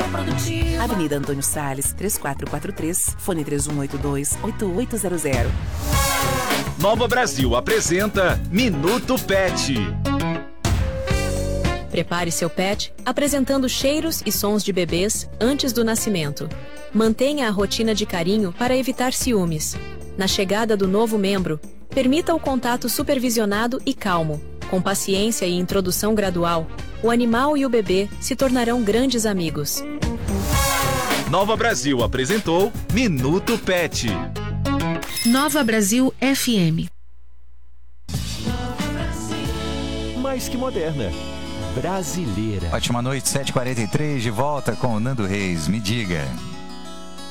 produtivo. Avenida Antônio Salles, 3443, fone 3182-8800. Nova Brasil apresenta Minuto Pet. Prepare seu pet apresentando cheiros e sons de bebês antes do nascimento. Mantenha a rotina de carinho para evitar ciúmes. Na chegada do novo membro, permita o contato supervisionado e calmo. Com paciência e introdução gradual, o animal e o bebê se tornarão grandes amigos. Nova Brasil apresentou Minuto Pet. Nova Brasil FM. Mais que moderna. Brasileira. Ótima noite, 7h43, de volta com o Nando Reis. Me diga.